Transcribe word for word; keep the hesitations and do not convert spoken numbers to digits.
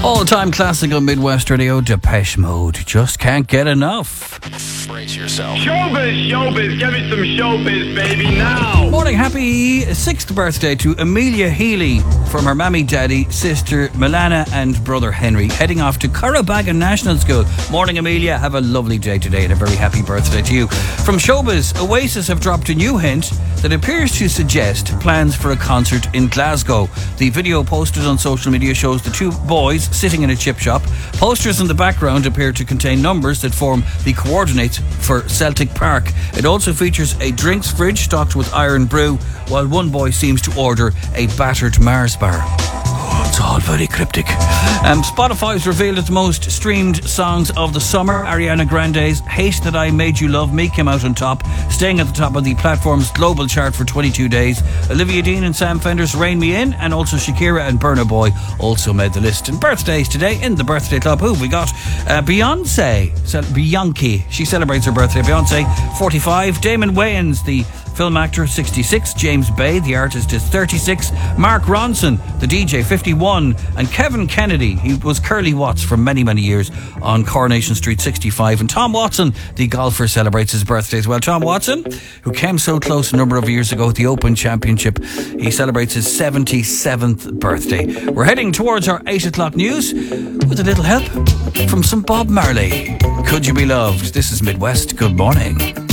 All-time classical Midwest radio, Depeche Mode. Just can't get enough. Brace yourself. Showbiz, showbiz, give me some showbiz, baby, now. Morning, happy sixth birthday to Amelia Healy from her mammy, daddy, sister Milana and brother Henry, heading off to Currabagan National School. Morning, Amelia. Have a lovely day today and a very happy birthday to you. From Showbiz, Oasis have dropped a new hint that appears to suggest plans for a concert in Glasgow. The video posted on social media shows the two boys sitting in a chip shop. Posters in the background appear to contain numbers that form the coordinates for Celtic Park. It also features a drinks fridge stocked with Iron Brew, while one boy seems to order a battered Mars bar. It's all very cryptic. Um, Spotify's revealed its most streamed songs of the summer. Ariana Grande's Hate That I Made You Love Me came out on top, staying at the top of the platform's global chart for twenty-two days. Olivia Dean and Sam Fender's Rain Me In, and also Shakira and Burna Boy also made the list. And birthdays today in the Birthday Club. Who have we got? Uh, Beyonce. Bianchi. She celebrates her birthday. Beyonce, forty-five. Damon Wayans, the film actor, sixty-six. James Bay, the artist, is thirty-six. Mark Ronson, the D J, fifty-one. And Kevin Kennedy, he was Curly Watts for many, many years on Coronation Street, sixty-five. And Tom Watson, the golfer, celebrates his birthday as well. Tom Watson, who came so close a number of years ago at the Open Championship, he celebrates his seventy-seventh birthday. We're heading towards our eight o'clock news with a little help from some Bob Marley. Could You Be Loved? This is Midwest. Good morning.